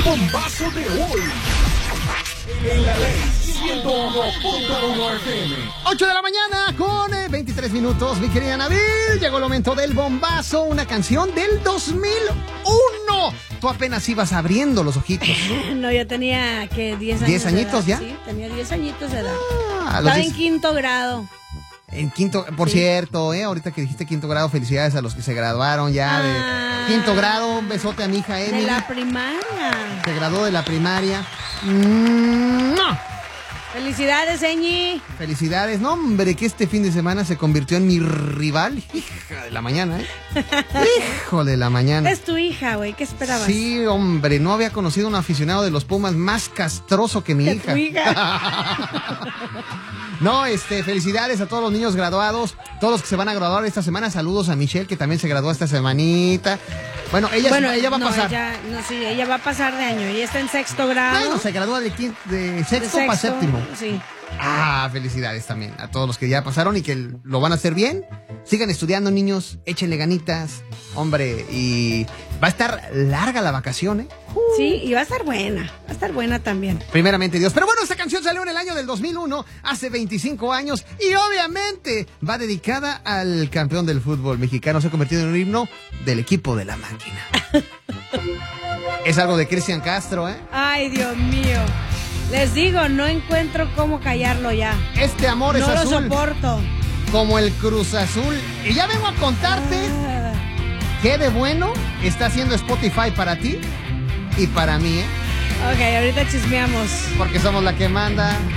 bombazo de hoy. En la ley 101.1 FM. 8 de la mañana con 23 minutos, mi querida Nabil. Llegó el momento del bombazo, una canción del 2001. Tú apenas ibas abriendo los ojitos. No, yo tenía, ¿qué? 10 años. ¿10 añitos de edad. ya? Sí, tenía 10 añitos de edad. Los Estaba en quinto grado. En quinto, por Sí. cierto, ahorita que dijiste quinto grado, felicidades a los que se graduaron ya de quinto grado. Un besote a mi hija Emily. De la primaria. Se graduó de la primaria. ¡Mua! Felicidades, Eñi. Felicidades. No, hombre, que este fin de semana se convirtió en mi rival. Hija de la mañana, Hijo de la mañana. Es tu hija, güey. ¿Qué esperabas? Sí, hombre, no había conocido a un aficionado de los Pumas más castroso que mi hija. Tu hija. No, felicidades a todos los niños graduados, todos los que se van a graduar esta semana. Saludos a Michelle, que también se graduó esta semanita. Bueno, ella va a pasar. Ella va a pasar de año. Ella está en sexto grado. Bueno, se gradúa de sexto para séptimo. Sí. Felicidades también a todos los que ya pasaron y que lo van a hacer bien. Sigan estudiando, niños, échenle ganitas, hombre, y va a estar larga la vacación, ¿eh? Sí, y va a estar buena también. Primeramente Dios. Pero bueno, esta canción salió en el año del 2001, hace 25 años, y obviamente va dedicada al campeón del fútbol mexicano. Se ha convertido en un himno del equipo de la máquina. Es algo de Cristian Castro, ¿eh? Ay, Dios mío. Les digo, no encuentro cómo callarlo ya. Este amor es azul. No lo soporto. Como el Cruz Azul. Y ya vengo a contarte qué de bueno está haciendo Spotify para ti y para mí, ¿eh? Ok, ahorita chismeamos. Porque somos la que manda.